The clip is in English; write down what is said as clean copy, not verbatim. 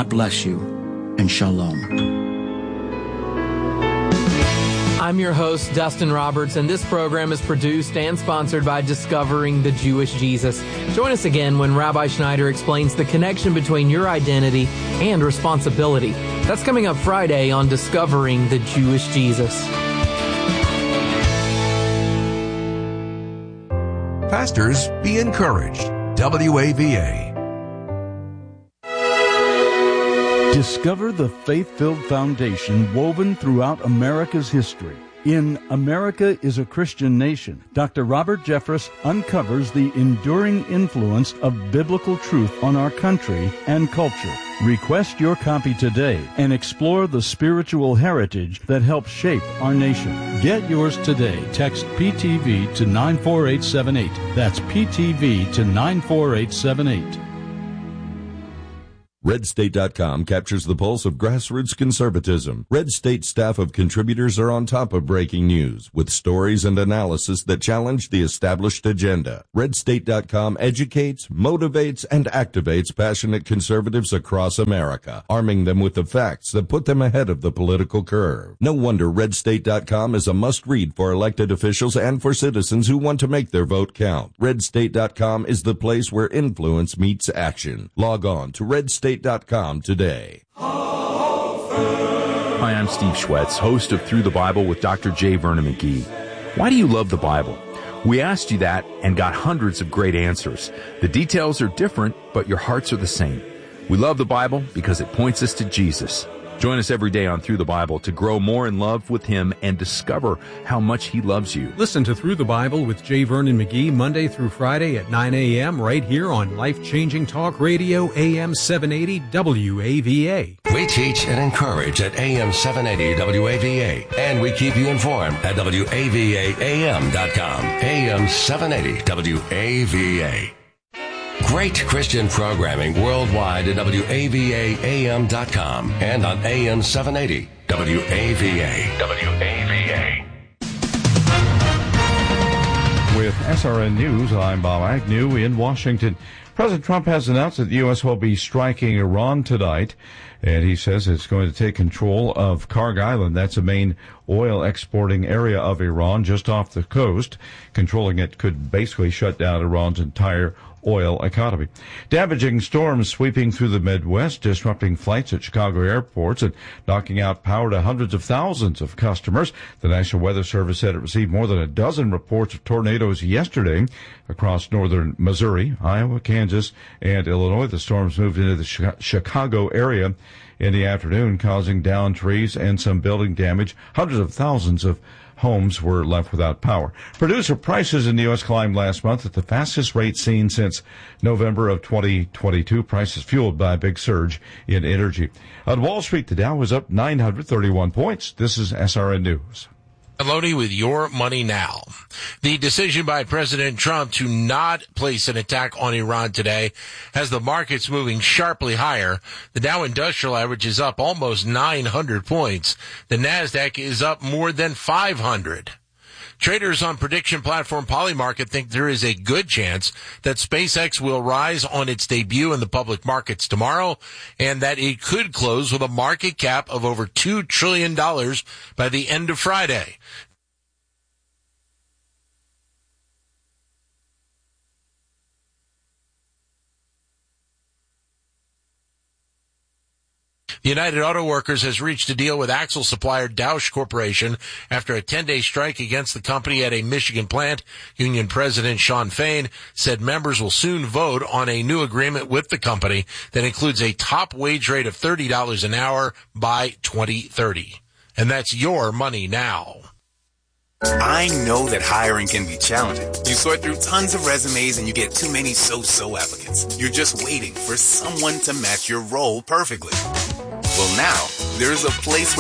God bless you, and shalom. I'm your host, Dustin Roberts, and this program is produced and sponsored by Discovering the Jewish Jesus. Join us again when Rabbi Schneider explains the connection between your identity and responsibility. That's coming up Friday on Discovering the Jewish Jesus. Pastors, be encouraged. WAVA. Discover the faith-filled foundation woven throughout America's history. In America is a Christian Nation, Dr. Robert Jeffress uncovers the enduring influence of biblical truth on our country and culture. Request your copy today and explore the spiritual heritage that helps shape our nation. Get yours today. Text PTV to 94878. That's PTV to 94878. RedState.com captures the pulse of grassroots conservatism. Red State staff of contributors are on top of breaking news with stories and analysis that challenge the established agenda. RedState.com educates, motivates, and activates passionate conservatives across America, arming them with the facts that put them ahead of the political curve. No wonder RedState.com is a must-read for elected officials and for citizens who want to make their vote count. RedState.com is the place where influence meets action. Log on to RedState.com today. Hi, I'm Steve Schwetz, host of Through the Bible with Dr. J. Vernon McGee. Why do you love the Bible? We asked you that and got hundreds of great answers. The details are different, but your hearts are the same. We love the Bible because it points us to Jesus. Join us every day on Through the Bible to grow more in love with Him and discover how much He loves you. Listen to Through the Bible with J. Vernon McGee Monday through Friday at 9 a.m. right here on Life-Changing Talk Radio AM 780 WAVA. We teach and encourage at AM 780 WAVA, and we keep you informed at WAVAAM.com. AM 780 WAVA. Great Christian programming worldwide at WAVAAM.com and on AM 780 WAVA. WAVA. With SRN News, I'm Bob Agnew in Washington. President Trump has announced that the U.S. will be striking Iran tonight, and he says it's going to take control of Karg Island. That's a main oil exporting area of Iran just off the coast. Controlling it could basically shut down Iran's entire oil economy. Damaging storms sweeping through the Midwest, disrupting flights at Chicago airports and knocking out power to hundreds of thousands of customers. The National Weather Service said it received more than a dozen reports of tornadoes yesterday across northern Missouri, Iowa, Kansas, and Illinois. The storms moved into the Chicago area in the afternoon, causing downed trees and some building damage. Hundreds of thousands of homes were left without power. Producer prices in the U.S. climbed last month at the fastest rate seen since November of 2022. Prices fueled by a big surge in energy. On Wall Street, the Dow was up 931 points. This is SRN News. Lodi with Your Money Now. The decision by President Trump to not place an attack on Iran today has the markets moving sharply higher. The Dow Industrial Average is up almost 900 points. The Nasdaq is up more than 500. Traders on prediction platform Polymarket think there is a good chance that SpaceX will rise on its debut in the public markets tomorrow and that it could close with a market cap of over $2 trillion by the end of Friday. The United Auto Workers has reached a deal with axle supplier Dausch Corporation after a 10-day strike against the company at a Michigan plant. Union President Shawn Fain said members will soon vote on a new agreement with the company that includes a top wage rate of $30 an hour by 2030. And that's Your Money Now. I know that hiring can be challenging. You sort through tons of resumes and you get too many so-so applicants. You're just waiting for someone to match your role perfectly. Well, now, there's a place where